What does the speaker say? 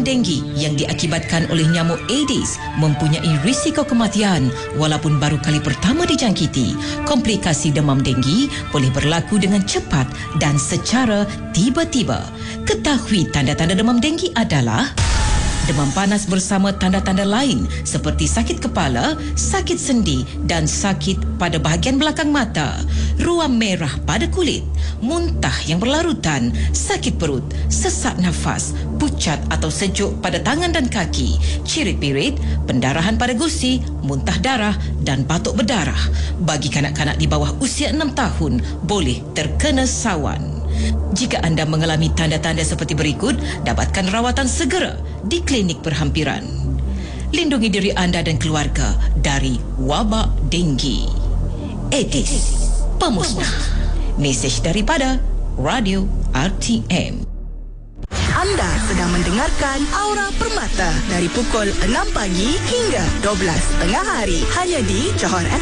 denggi yang diakibatkan oleh nyamuk Aedes mempunyai risiko kematian walaupun baru kali pertama dijangkiti. Komplikasi demam denggi boleh berlaku dengan cepat dan secara tiba-tiba. Ketahui tanda-tanda demam denggi adalah demam panas bersama tanda-tanda lain seperti sakit kepala, sakit sendi dan sakit pada bahagian belakang mata, ruam merah pada kulit, muntah yang berlarutan, sakit perut, sesak nafas, pucat atau sejuk pada tangan dan kaki, cirit-pirit, pendarahan pada gusi, muntah darah dan batuk berdarah. Bagi kanak-kanak di bawah usia 6 tahun, boleh terkena sawan. Jika anda mengalami tanda-tanda seperti berikut, dapatkan rawatan segera di klinik berhampiran. Lindungi diri anda dan keluarga dari wabak denggi. Aedes, pemusnah. Mesej daripada Radio RTM. Anda sedang mendengarkan Aura Permata dari pukul 6 pagi hingga 12 tengah hari hanya di Johor